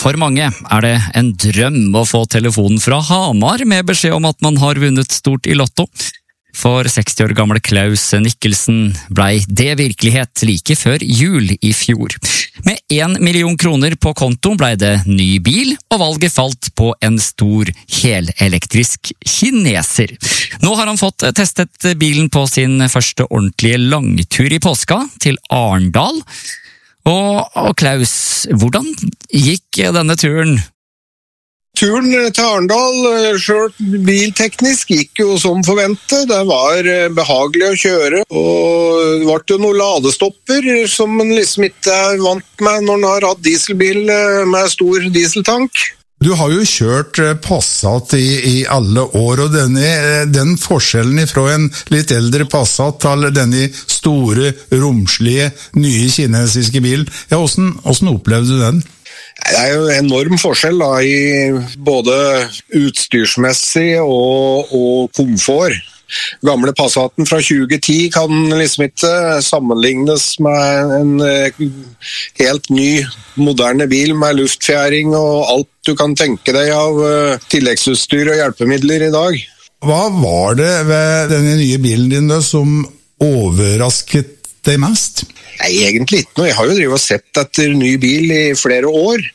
For mange det en drøm å få telefonen fra Hamar med beskjed om at man har vunnet stort i lotto. For 60 år gamle Klaus Nikkelsen blei det virkelighet like før jul i fjor. Med 1 million kroner på konto blei det ny bil, og valget falt på en stor helelektrisk kineser. Nå har han fått testet bilen på sin første ordentlige langtur i påska til Arendal. Og Klaus, hvordan gikk denne turen? Turen til Arendal, selv bilteknisk, gikk jo som forventet. Det var behagelig å kjøre, og det var jo noen ladestopper som man liksom ikke er vant med når man har hatt dieselbil med stor dieseltank. Du har jo kjørt Passat i alle år, og den forskjellen fra en litt eldre Passat til denne store, romslige, nye kinesiske bilen, ja, hvordan opplevde du den? Det er jo en enorm forskjell da, i både utstyrsmessig og komfort. Gamle Passaten fra 2010 kan liksom ikke sammenlignes med en helt ny, moderne bil med luftfjæring og alt du kan tenke deg av tilleggsutstyr og hjelpemidler i dag. Hva var det ved denne nye bilen din som overrasket deg mest? Nei, egentlig ikke noe. Jeg har jo drivet og sett etter ny bil i flere år.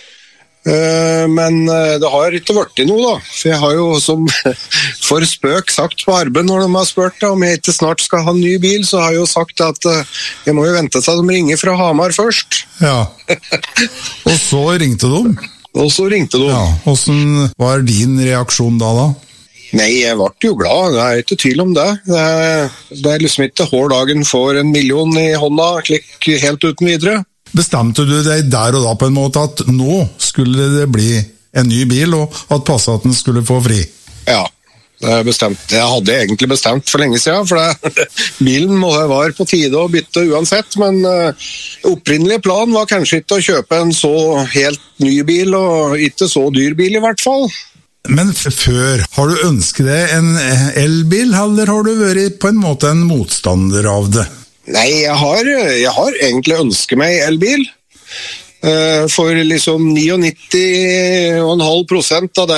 Men det har ikke vært i noe da, for jeg har jo som for spøk sagt på arbeid når de har spurt om jeg ikke snart skal ha en ny bil, så har jeg jo sagt at jeg må jo vente til de ringer fra Hamar først. Ja, og så ringte de? Og så ringte de. Ja, hvordan var din reaksjon da? Nei, jeg ble jo glad, det er ikke tvil om det. Det er liksom ikke hver dagen får 1 million i hånda, klikk helt uten videre. Bestemte du deg der og da på en måte at nå skulle det bli en ny bil, og at Passaten skulle få fri? Ja, det er bestemt. Jeg hadde egentlig bestemt for lenge siden, for bilen var på tide å bytte uansett, men opprinnelige plan var kanskje ikke å kjøpe en så helt ny bil, og ikke så dyr bil i hvert fall. Men før, har du ønsket deg en elbil, eller har du vært på en måte en motstander av det? Nei, jeg har egentlig ønsket meg elbil. For liksom 99,5% av det